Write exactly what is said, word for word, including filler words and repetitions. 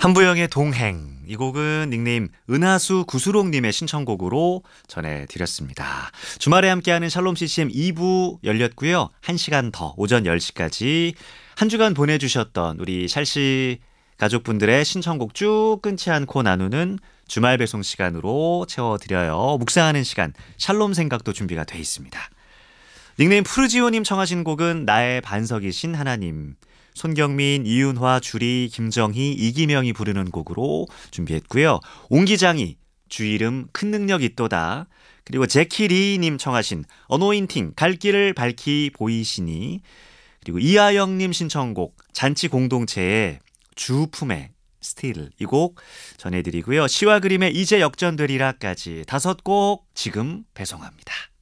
한부영의 동행. 이 곡은 닉네임 은하수 구수록님의 신청곡으로 전해드렸습니다. 주말에 함께하는 샬롬 씨씨엠 이 부 열렸고요. 한 시간 더 오전 열 시까지 한 주간 보내주셨던 우리 샬씨 가족분들의 신청곡 쭉 끊지 않고 나누는 주말 배송 시간으로 채워드려요. 묵상하는 시간 샬롬 생각도 준비가 돼 있습니다. 닉네임 푸르지오님 청하신 곡은 나의 반석이신 하나님. 손경민, 이윤화, 주리, 김정희, 이기명이 부르는 곡으로 준비했고요. 옹기장이 주 이름 큰 능력 있도다. 그리고 제키리님 청하신 어노인팅 갈 길을 밝히 보이시니. 그리고 이하영님 신청곡 잔치 공동체의 주품의 스틸 이 곡 전해드리고요. 시와 그림의 이제 역전되리라까지 다섯 곡 지금 배송합니다.